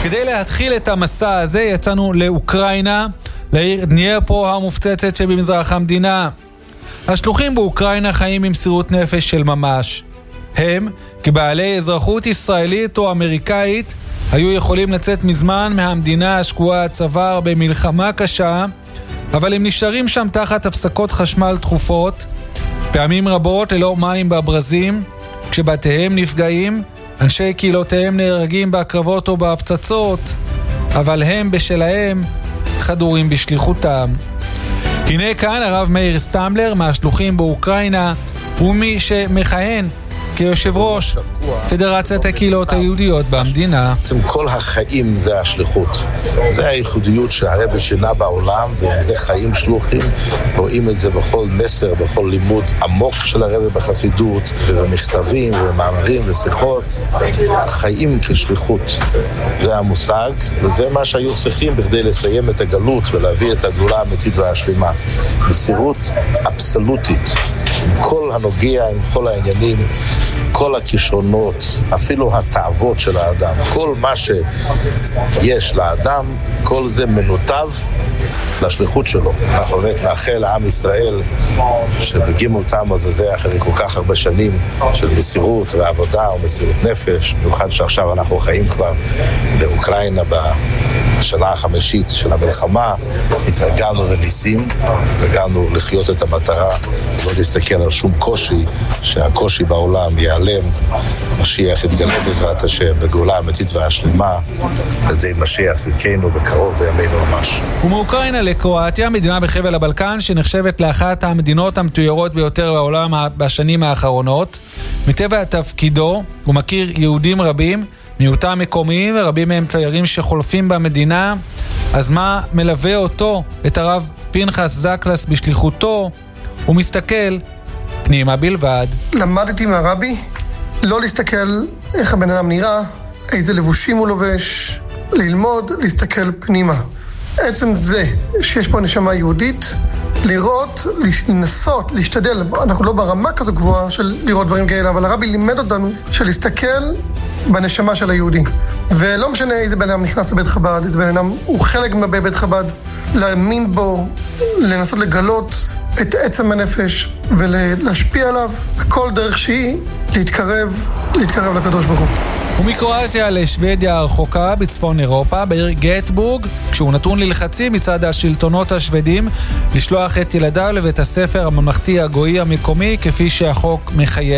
כדי להתחיל את המסע הזה יצאנו לאוקראינה, לעיר דנייפרו המופצצת שבמזרח המדינה. השלוחים באוקראינה חיים עם מסירות נפש של ממש. הם, כבעלי אזרחות ישראלית או אמריקאית, היו יכולים לצאת מזמן מהמדינה השקועה הצוואר במלחמה קשה, אבל הם נשארים שם תחת הפסקות חשמל תכופות, פעמים רבות ללא מים בברזים, כשבתיהם נפגעים, אנשי קהילותיהם נהרגים בהקרבות או בהפצצות, אבל הם בשלהם חדורים בשליחותם. הנה כאן הרב מאיר סטמבלר מהשלוחים באוקראינה, ומי שמכהן כיושב ראש פדרציית הקהילות היהודיות במדינה. כל החיים זה השליחות. זה הייחודיות שהרבי שינה בעולם, וזה חיים שלוחים. רואים את זה בכל מסר, בכל לימוד עמוק של הרבי בחסידות, ובמכתבים, ובמאמרים ושיחות. חיים כשליחות. זה המושג, וזה מה שהיו צריכים בכדי לסיים את הגלות ולהביא את הגאולה האמיתית והשלימה. מסירות אבסולוטית. עם כל הנוגע, עם כל העניינים, כל הכישרונות, אפילו התאוות של האדם, כל מה שיש לאדם, כל זה מנותב לשליחות שלו. אנחנו באמת נאחל לעם ישראל שבגיל אותם אז זה אחרי כל כך הרבה שנים של מסירות ועבודה ומסירות נפש, במיוחד שעכשיו אנחנו חיים כבר באוקראינה בשנה החמישית של המלחמה, התרגלנו לניסים, התרגלנו לחיות את המטרה, לא להסתכל על שום קושי, שהקושי בעולם ייעלם, משיח יתגלה בעזרת השם בגאולה האמיתית והשלימה על ידי משיח צדקנו בקרוב בימינו ממש. ומאוקראינה לקרואטיה, מדינה בחבל הבלקן שנחשבת לאחת המדינות המתוירות ביותר בעולם בשנים האחרונות. מטבע תפקידו הוא מכיר יהודים רבים, מיעוטם מקומיים ורבים מהם תיירים שחולפים במדינה. אז מה מלווה אותו, את הרב פנחס זקלס בשליחותו? הוא מסתכל פנימה בלבד. למדתי מהרבי לא להסתכל איך הבן אדם נראה, איזה לבושים הוא לובש, ללמוד, להסתכל פנימה. עצם זה שיש פה נשמה יהודית, לראות, לנסות, להשתדל, אנחנו לא ברמה כזו גבוהה של לראות דברים כאלה, אבל הרבי לימד אותנו של להסתכל בנשמה של היהודי. ולא משנה איזה בן אדם נכנס לבית חב"ד, איזה בן אדם הוא חלק מבית חב"ד, להאמין בו, לנסות לגלות את עצם הנפש ולהשפיע עליו, כל דרך שהיא להתקרב לקדוש ברוך הוא. ומקרואטיה לשוודיה הרחוקה בצפון אירופה, בעיר גטבורג, כשהוא נתון ללחצים מצד השלטונות השוודים לשלוח את ילדיו לבית הספר הממלכתי הגוי המקומי כפי שהחוק מחייב.